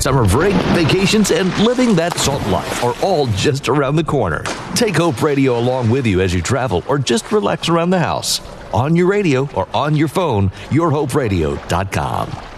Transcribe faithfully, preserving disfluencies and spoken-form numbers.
Summer break, vacations, and living that salt life are all just around the corner. Take Hope Radio along with you as you travel or just relax around the house. On your radio or on your phone, your hope radio dot com.